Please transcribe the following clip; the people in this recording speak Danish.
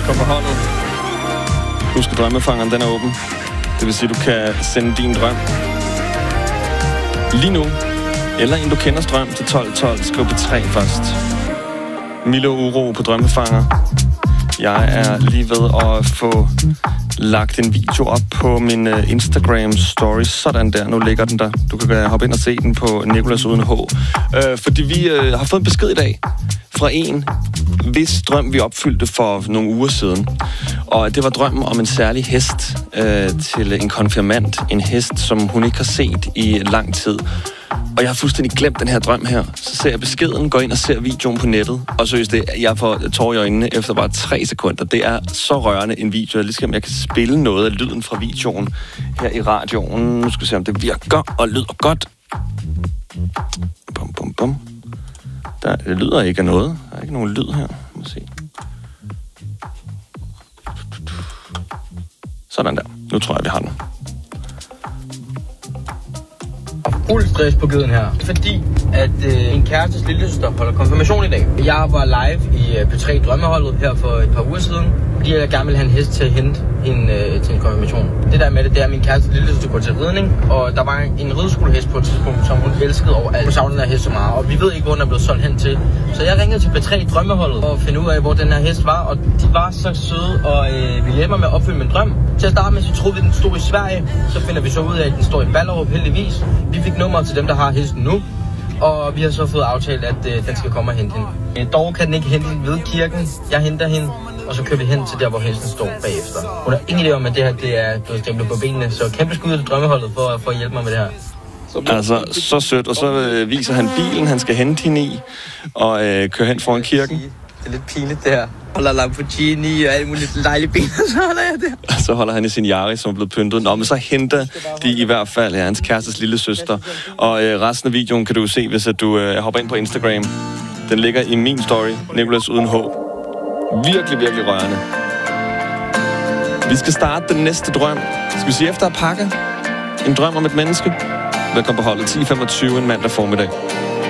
Velkommen på holdet. Husk, at drømmefangeren den er åben. Det vil sige, at du kan sende din drøm lige nu, eller en du kender strøm til 1212. Skriv på 3 først. Milo Uro på drømmefanger. Jeg er lige ved at få lagt en video op på min Instagram stories. Sådan der. Nu ligger den der. Du kan hoppe ind og se den på Nicolas uden H. Fordi vi har fået en besked i dag fra en, hvis drøm vi opfyldte for nogle uger siden. Og det var drømmen om en særlig hest til en konfirmand. En hest, som hun ikke har set i lang tid. Og jeg har fuldstændig glemt den her drøm her. Så ser jeg beskeden, går ind og ser videoen på nettet. Og seriøst, jeg får tårer i øjnene efter bare 3 sekunder. Det er så rørende en video. Jeg lige jeg kan spille noget af lyden fra videoen her i radioen. Nu skal vi se, om det virker og lyder godt. Bum, bum, bum. Det lyder ikke af noget. Der er ikke nogen lyd her. Må se. Sådan der. Nu tror jeg, vi har den. Fuld stress på gyden her, fordi at en kærestes lillesøster holder konfirmation i dag. Jeg var live i P3 Drømmeholdet her for et par uger siden, fordi jeg gerne ville have en hest til at hente hende til en konfirmation. Det der med det er, at min kærestes lillesøster går til ridning, og der var en rideskolehest på et tidspunkt, som hun elskede overalt. Hun savnede den her hest så meget, og vi ved ikke, hvor den er blevet solgt hen til. Så jeg ringede til P3 Drømmeholdet og finde ud af, hvor den her hest var, og de var så søde og ville hjælpe mig med at opfylde min drøm. Til at starte med, så troede vi, den stod i Sverige. Så finder vi så ud af, at den står i Ballerup, heldigvis. Vi fik nummer til dem, der har hesten nu, og vi har så fået aftalt, at den skal komme og hente hende. Dog kan den ikke hente ved kirken. Jeg henter hende, og så kører vi hen til der, hvor hesten står bagefter. Hun har ingen idé om, at det her det er blevet stemplet på benene, så kæmpe skud til Drømmeholdet for at hjælpe mig med det her. Altså, så sødt. Og så viser han bilen, han skal hente hende i, og køre hen foran kirken. Det er lidt pinligt, det her. Holder Lamborghini og alle mulige dejlige biler, så holder jeg der. Så holder han i sin Yaris, som er blevet pyntet. Nå, men så henter de i hvert fald hans kærestes lille søster. Og resten af videoen kan du se, hvis at du hopper ind på Instagram. Den ligger i min story, Nicolas uden H. Virkelig, virkelig rørende. Vi skal starte den næste drøm. Skal vi sige efter at pakke? En drøm om et menneske? Velkommen på holdet 10:25 en mandag formiddag.